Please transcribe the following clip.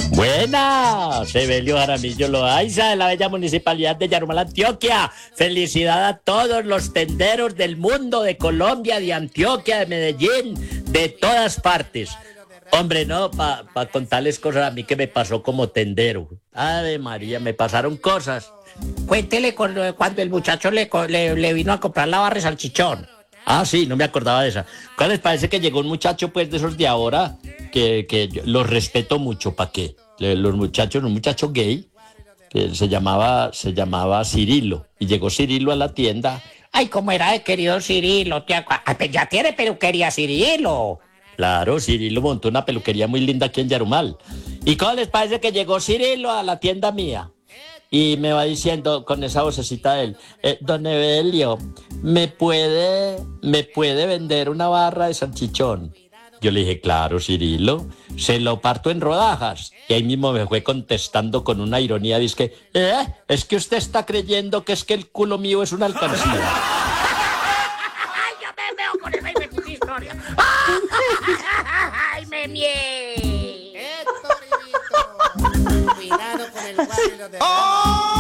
Buena, Sebelio Jaramillo Loaiza de la bella municipalidad de Yarumal, Antioquia. Felicidad a todos los tenderos del mundo, de Colombia, de Antioquia, de Medellín, de todas partes. Hombre, no, pa contarles cosas a mí que me pasó como tendero. Ave María, me pasaron cosas. Cuéntele cuando el muchacho le vino a comprar la barra de salchichón. Ah, sí, no me acordaba de esa. ¿Cuál les parece que llegó un muchacho, pues, de esos de ahora, que yo los respeto mucho? ¿Para qué? Los muchachos, un muchacho gay, que se llamaba Cirilo, y llegó Cirilo a la tienda. Ay, cómo era de querido Cirilo. Pues ya tiene peluquería Cirilo. Claro, Cirilo montó una peluquería muy linda aquí en Yarumal. ¿Y cómo les parece que llegó Cirilo a la tienda mía? Y me va diciendo con esa vocecita de él, don Evelio, ¿me puede vender una barra de salchichón? Yo le dije, claro, Cirilo, se lo parto en rodajas. Y ahí mismo me fue contestando con una ironía, dice, es que usted está creyendo que es que el culo mío es una alcancía. Ay, yo me veo con esa historia. Ay, me mie. Cuidado con el guardia de